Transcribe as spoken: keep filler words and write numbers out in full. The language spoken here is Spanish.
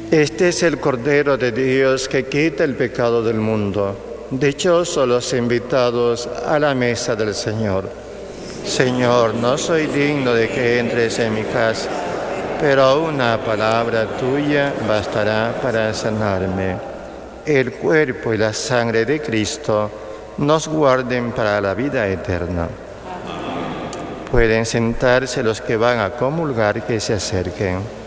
Este es el Cordero de Dios que quita el pecado del mundo. Dichosos los invitados a la mesa del Señor. Señor, no soy digno de que entres en mi casa, pero una palabra tuya bastará para sanarme. El cuerpo y la sangre de Cristo nos guarden para la vida eterna. Pueden sentarse los que van a comulgar, que se acerquen.